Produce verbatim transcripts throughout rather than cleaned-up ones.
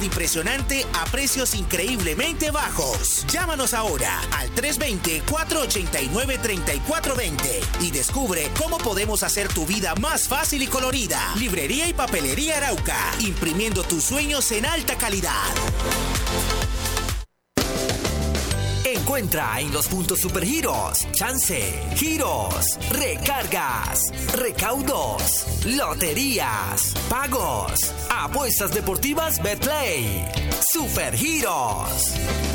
impresionante a precios increíblemente bajos. Llámanos ahora al tres dos cero, cuatro ocho nueve, tres cuatro dos cero y descubre cómo podemos hacer tu vida más fácil y colorida. Librería y Papelería Arauca, imprimiendo tus sueños en alta calidad. Encuentra en los puntos Supergiros, chance, giros, recargas, recaudos, loterías, pagos, apuestas deportivas Betplay. Supergiros.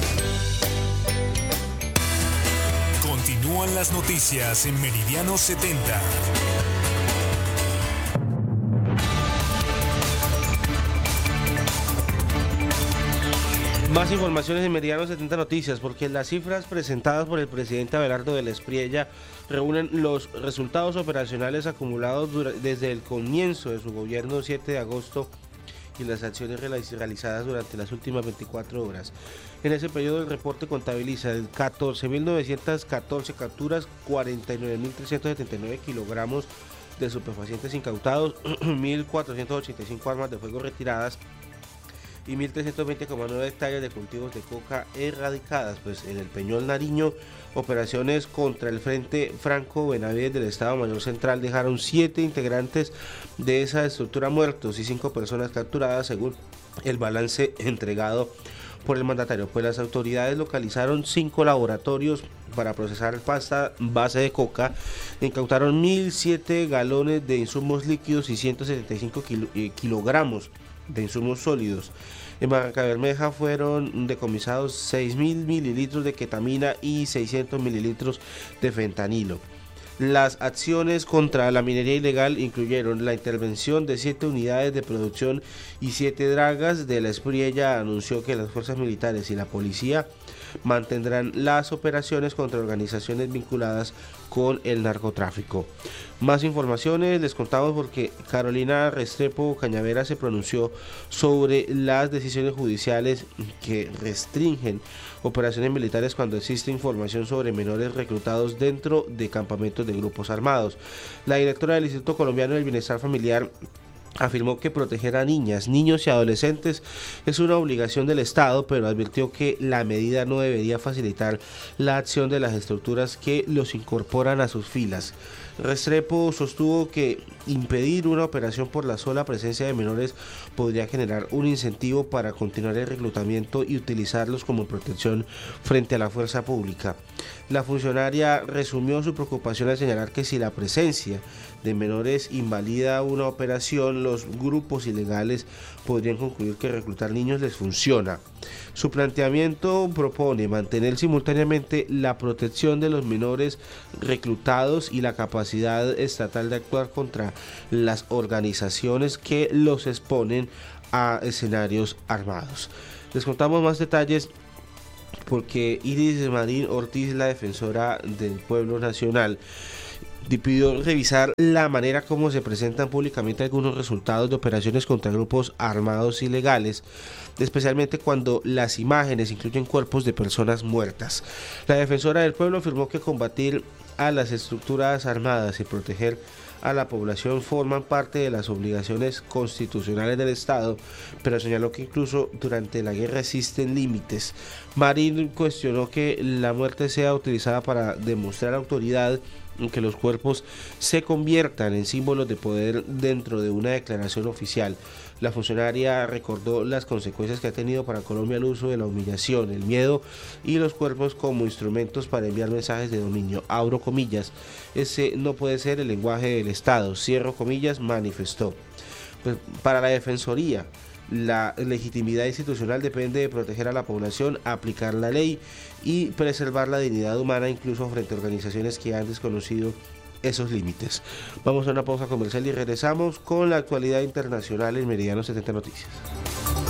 Continúan las noticias en Meridiano setenta. Más informaciones en Meridiano setenta Noticias, porque las cifras presentadas por el presidente Abelardo de la Espriella reúnen los resultados operacionales acumulados desde el comienzo de su gobierno siete de agosto y las acciones realizadas durante las últimas veinticuatro horas. En ese periodo el reporte contabiliza catorce mil novecientas catorce capturas, cuarenta y nueve mil trescientos setenta y nueve kilogramos de estupefacientes incautados, mil cuatrocientas ochenta y cinco armas de fuego retiradas y mil trescientos veinte coma nueve hectáreas de cultivos de coca erradicadas. Pues en el Peñol Nariño, operaciones contra el Frente Franco Benavides del Estado Mayor Central dejaron siete integrantes de esa estructura muertos y cinco personas capturadas, según el balance entregado por el mandatario. Pues las autoridades localizaron cinco laboratorios para procesar pasta base de coca, incautaron mil siete galones de insumos líquidos y ciento setenta y cinco kilo, eh, kilogramos de insumos sólidos. En Barranca Bermeja fueron decomisados seis mil mililitros de ketamina y seiscientos mililitros de fentanilo. Las acciones contra la minería ilegal incluyeron la intervención de siete unidades de producción y siete dragas. De la Espriella anunció que las fuerzas militares y la policía mantendrán las operaciones contra organizaciones vinculadas con el narcotráfico. Más informaciones les contamos porque Carolina Restrepo Cañavera se pronunció sobre las decisiones judiciales que restringen operaciones militares cuando existe información sobre menores reclutados dentro de campamentos de grupos armados. La directora del Instituto Colombiano del Bienestar Familiar afirmó que proteger a niñas, niños y adolescentes es una obligación del Estado, pero advirtió que la medida no debería facilitar la acción de las estructuras que los incorporan a sus filas. Restrepo sostuvo que impedir una operación por la sola presencia de menores podría generar un incentivo para continuar el reclutamiento y utilizarlos como protección frente a la fuerza pública. La funcionaria resumió su preocupación al señalar que si la presencia de menores invalida una operación, los grupos ilegales podrían concluir que reclutar niños les funciona. Su planteamiento propone mantener simultáneamente la protección de los menores reclutados y la capacidad estatal de actuar contra las organizaciones que los exponen a escenarios armados. Les contamos más detalles porque Iris Marín Ortiz, la defensora del pueblo nacional, pidió revisar la manera como se presentan públicamente algunos resultados de operaciones contra grupos armados ilegales, especialmente cuando las imágenes incluyen cuerpos de personas muertas. La defensora del pueblo afirmó que combatir a las estructuras armadas y proteger a la población forman parte de las obligaciones constitucionales del Estado, pero señaló que incluso durante la guerra existen límites. Marín cuestionó que la muerte sea utilizada para demostrar autoridad, que los cuerpos se conviertan en símbolos de poder dentro de una declaración oficial. La funcionaria recordó las consecuencias que ha tenido para Colombia el uso de la humillación, el miedo y los cuerpos como instrumentos para enviar mensajes de dominio. Abro comillas, ese no puede ser el lenguaje del Estado, cierro comillas, manifestó. Pues para la Defensoría, la legitimidad institucional depende de proteger a la población, aplicar la ley y preservar la dignidad humana, incluso frente a organizaciones que han desconocido esos límites. Vamos a una pausa comercial y regresamos con la actualidad internacional en Meridiano setenta Noticias.